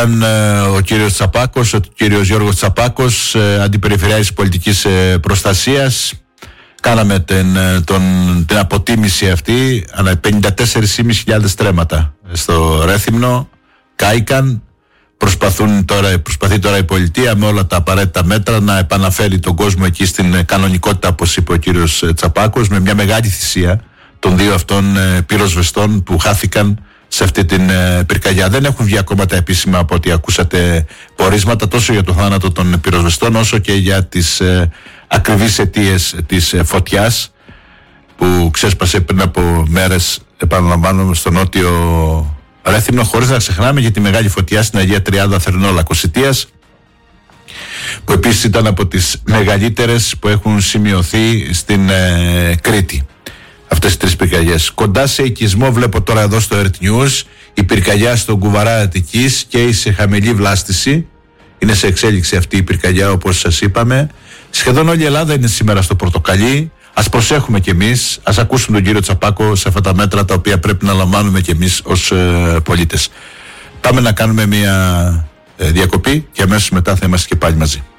Ο κύριος Τσαπάκος, ο κύριος Γιώργος Τσαπάκος, αντιπεριφερειάρχης πολιτικής προστασίας. Κάναμε την αποτίμηση αυτή, 54.500 τρέματα στο Ρέθυμνο, κάηκαν. Προσπαθεί τώρα η πολιτεία με όλα τα απαραίτητα μέτρα να επαναφέρει τον κόσμο εκεί στην κανονικότητα, όπως είπε ο κύριος Τσαπάκος, με μια μεγάλη θυσία των δύο αυτών πυροσβεστών που χάθηκαν σε αυτή την πυρκαγιά. Δεν έχουν βγει ακόμα τα επίσημα, από ό,τι ακούσατε, πορίσματα τόσο για το θάνατο των πυροσβεστών όσο και για τις ακριβείς αιτίες της φωτιάς που ξέσπασε πριν από μέρες, επαναλαμβάνω, στο νότιο Ρέθυμνο, χωρίς να ξεχνάμε για τη μεγάλη φωτιά στην Αγία Τριάδα Θερινόλα-Κοσιτίας, που επίσης ήταν από τις μεγαλύτερες που έχουν σημειωθεί στην Κρήτη. Αυτές οι τρεις πυρκαγιές. Κοντά σε οικισμό, βλέπω τώρα εδώ στο Earth News, η πυρκαγιά στον Κουβαρά Αττικής και σε χαμηλή βλάστηση. Είναι σε εξέλιξη αυτή η πυρκαγιά, όπως σας είπαμε. Σχεδόν όλη η Ελλάδα είναι σήμερα στο πορτοκαλί. Ας προσέχουμε κι εμείς, ας ακούσουμε τον κύριο Τσαπάκο σε αυτά τα μέτρα τα οποία πρέπει να λαμβάνουμε κι εμείς ως πολίτες. Πάμε να κάνουμε μια διακοπή και αμέσως μετά θα είμαστε και πάλι μαζί.